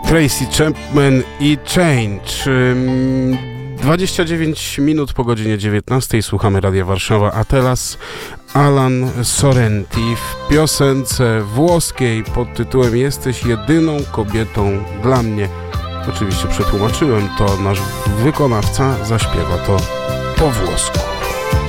Tracy Chapman i Change. 29 minut po godzinie 19 słuchamy Radia Warszawa, a teraz Alan Sorrenti w piosence włoskiej pod tytułem Jesteś jedyną kobietą dla mnie. Oczywiście przetłumaczyłem to, nasz wykonawca zaśpiewa to po włosku.